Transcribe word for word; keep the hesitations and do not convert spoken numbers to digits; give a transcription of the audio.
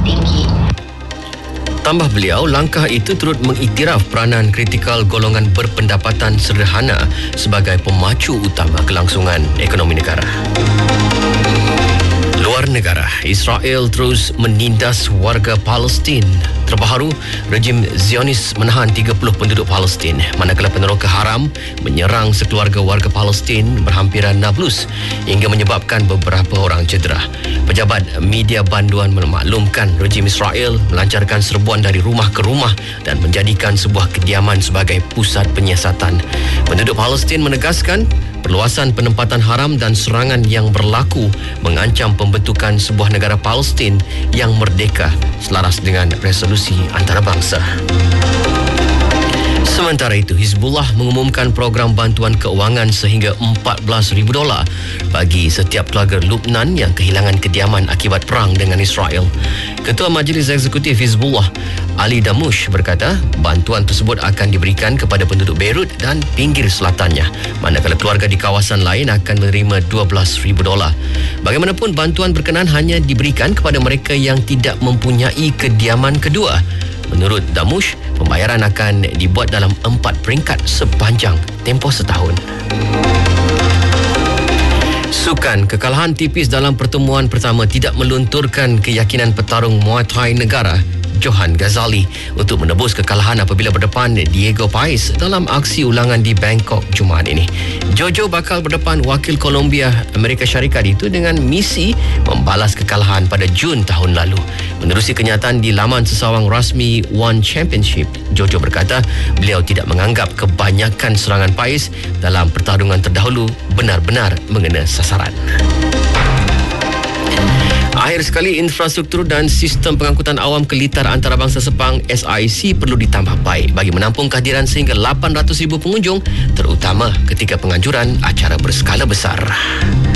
tinggi. Tambah beliau, langkah itu turut mengiktiraf peranan kritikal golongan berpendapatan sederhana sebagai pemacu utama kelangsungan ekonomi negara. Luar negara, Israel terus menindas warga Palestin. Terbaru, rejim Zionis menahan tiga puluh penduduk Palestin, manakala peneroka haram menyerang sekeluarga warga Palestin berhampiran Nablus hingga menyebabkan beberapa orang cedera. Pejabat media banduan memaklumkan rejim Israel melancarkan serbuan dari rumah ke rumah dan menjadikan sebuah kediaman sebagai pusat penyiasatan. Penduduk Palestin menegaskan perluasan penempatan haram dan serangan yang berlaku mengancam pembentukan sebuah negara Palestin yang merdeka selaras dengan resolusi antarabangsa. Sementara itu, Hizbullah mengumumkan program bantuan keuangan sehingga empat belas ribu dolar bagi setiap keluarga Lubnan yang kehilangan kediaman akibat perang dengan Israel. Ketua Majlis Eksekutif Hizbullah, Ali Damush, berkata bantuan tersebut akan diberikan kepada penduduk Beirut dan pinggir selatannya, manakala keluarga di kawasan lain akan menerima dua belas ribu dolar. Bagaimanapun, bantuan berkenaan hanya diberikan kepada mereka yang tidak mempunyai kediaman kedua. Menurut Damush, pembayaran akan dibuat dalam empat peringkat sepanjang tempoh setahun. Sukan, kekalahan tipis dalam pertemuan pertama tidak melunturkan keyakinan petarung Muay Thai negara Johan Ghazali untuk menebus kekalahan apabila berdepan Diego Pais dalam aksi ulangan di Bangkok Jumaat ini. Jojo bakal berdepan wakil Colombia Amerika Syarikat itu dengan misi membalas kekalahan pada Jun tahun lalu. Menerusi kenyataan di laman sesawang rasmi One Championship, Jojo berkata beliau tidak menganggap kebanyakan serangan Pais dalam pertarungan terdahulu benar-benar mengena sasaran. Akhir sekali, infrastruktur dan sistem pengangkutan awam Kelitar Antarabangsa Sepang S I C perlu ditambah baik bagi menampung kehadiran sehingga lapan ratus ribu pengunjung, terutama ketika penganjuran acara berskala besar.